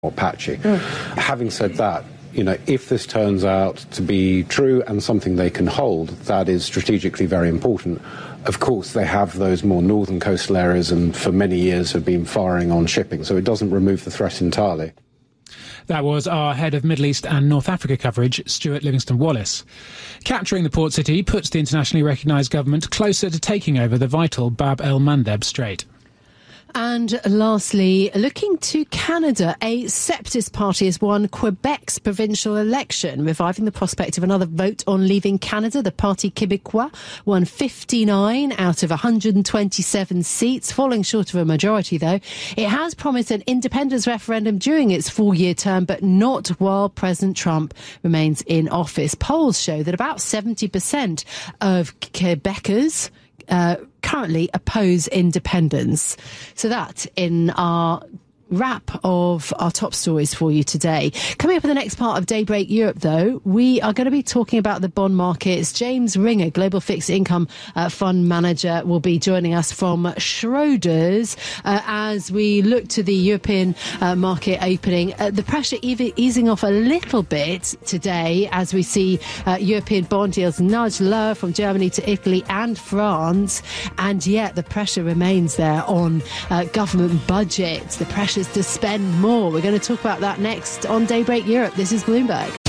more patchy. Having said that, if this turns out to be true and something they can hold, that is strategically very important. Of course, they have those more northern coastal areas and for many years have been firing on shipping, so it doesn't remove the threat entirely. That was our head of Middle East and North Africa coverage, Stuart Livingston-Wallace. Capturing the port city puts the internationally recognised government closer to taking over the vital Bab el-Mandeb Strait. And lastly, looking to Canada, a separatist party has won Quebec's provincial election, reviving the prospect of another vote on leaving Canada. The Parti Québécois won 59 out of 127 seats, falling short of a majority, though. It has promised an independence referendum during its four-year term, but not while President Trump remains in office. Polls show that about 70% of Quebecers currently oppose independence. So that in our wrap of our top stories for you today. Coming up in the next part of Daybreak Europe, though, we are going to be talking about the bond markets. James Ringer, Global Fixed Income Fund Manager, will be joining us from Schroders as we look to the European market opening. The pressure easing off a little bit today as we see European bond yields nudge lower from Germany to Italy and France, and yet the pressure remains there on government budgets. The pressure to spend more. We're going to talk about that next on Daybreak Europe. This is Bloomberg.